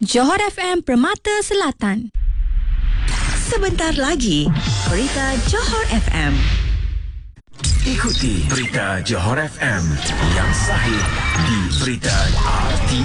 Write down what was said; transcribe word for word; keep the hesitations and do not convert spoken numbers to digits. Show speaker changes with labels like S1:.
S1: Johor F M Permata Selatan.
S2: Sebentar lagi, berita Johor F M.
S3: Ikuti berita Johor F M yang sahih di Berita R T